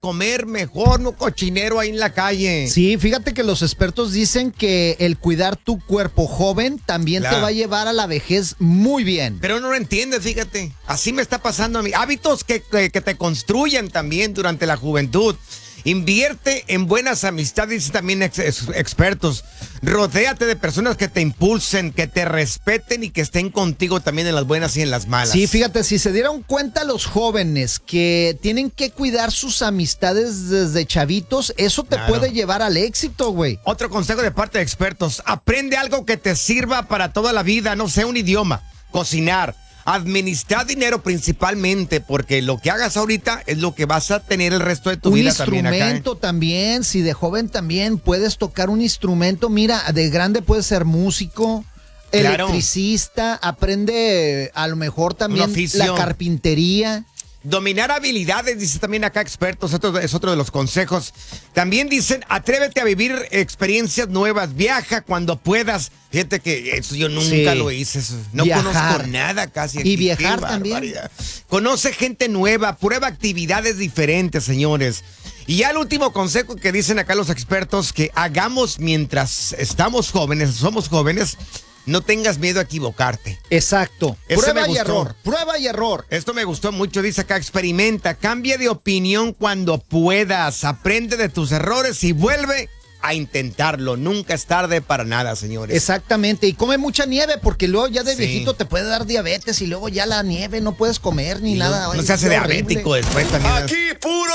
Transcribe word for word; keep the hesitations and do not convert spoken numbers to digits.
comer mejor, no cochinero ahí en la calle. Sí, fíjate que los expertos dicen que el cuidar tu cuerpo joven también claro. te va a llevar a la vejez muy bien. Pero no lo entiendes, fíjate. Así me está pasando a mí. Hábitos que, que, que te construyan también durante la juventud. Invierte en buenas amistades, dicen también ex, ex, expertos. Rodéate de personas que te impulsen, que te respeten y que estén contigo también en las buenas y en las malas. Sí, fíjate, si se dieron cuenta los jóvenes que tienen que cuidar sus amistades desde chavitos, eso te claro. puede llevar al éxito, güey. Otro consejo de parte de expertos, aprende algo que te sirva para toda la vida, no sé, un idioma, cocinar. Administrar dinero principalmente, porque lo que hagas ahorita es lo que vas a tener el resto de tu un vida también acá. Un instrumento también, si de joven también puedes tocar un instrumento, mira, de grande puedes ser músico, claro. electricista, aprende a lo mejor también la carpintería. Dominar habilidades, dice también acá expertos, esto es otro de los consejos. También dicen, atrévete a vivir experiencias nuevas, viaja cuando puedas. Fíjate que eso yo nunca sí. lo hice, eso. No viajar. Conozco nada casi. Aquí. Y viajar también. Conoce gente nueva, prueba actividades diferentes, señores. Y ya el último consejo que dicen acá los expertos, que hagamos mientras estamos jóvenes, somos jóvenes, no tengas miedo a equivocarte. Exacto. Eso prueba y error. Prueba y error. Esto me gustó mucho. Dice acá, experimenta. Cambia de opinión cuando puedas. Aprende de tus errores y vuelve a intentarlo. Nunca es tarde para nada, señores. Exactamente. Y come mucha nieve porque luego ya de sí. viejito te puede dar diabetes y luego ya la nieve no puedes comer ni y nada. No, no se hace diabético después también. Aquí puro